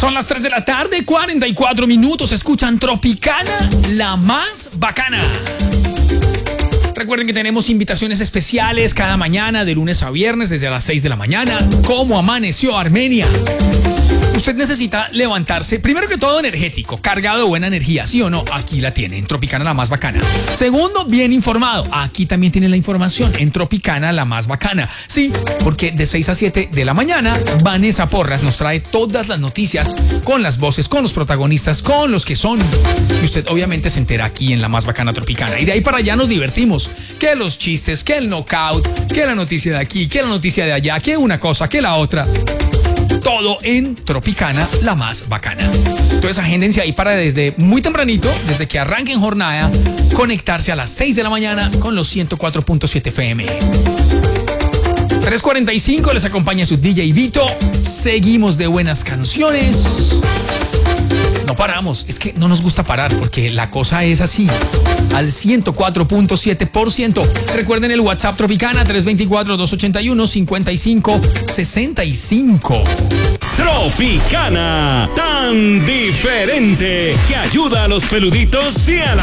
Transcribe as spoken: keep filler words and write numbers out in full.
Son las tres de la tarde, cuarenta y cuatro minutos. Escuchan Tropicana, la más bacana. Recuerden que tenemos invitaciones especiales cada mañana, de lunes a viernes, desde las seis de la mañana. ¿Cómo amaneció Armenia? Usted necesita levantarse, primero que todo, energético, cargado de buena energía, ¿sí o no? Aquí la tiene, en Tropicana, la más bacana. Segundo, bien informado. Aquí también tiene la información, en Tropicana, la más bacana. Sí, porque de seis a siete de la mañana, Vanessa Porras nos trae todas las noticias con las voces, con los protagonistas, con los que son. Y usted obviamente se entera aquí en la más bacana Tropicana. Y de ahí para allá nos divertimos. Que los chistes, que el knockout, que la noticia de aquí, que la noticia de allá, que una cosa, que la otra. Todo en Tropicana, la más bacana. Entonces, agéndense ahí para desde muy tempranito, desde que arranquen jornada, conectarse a las seis de la mañana con los ciento cuatro punto siete F M. tres cuarenta y cinco les acompaña su D J Vito. Seguimos de buenas canciones. No paramos, es que no nos gusta parar porque la cosa es así, al ciento cuatro punto siete por ciento. Recuerden el WhatsApp Tropicana tres dos cuatro, dos ocho uno, cinco cinco seis cinco. Tropicana, tan diferente que ayuda a los peluditos y a la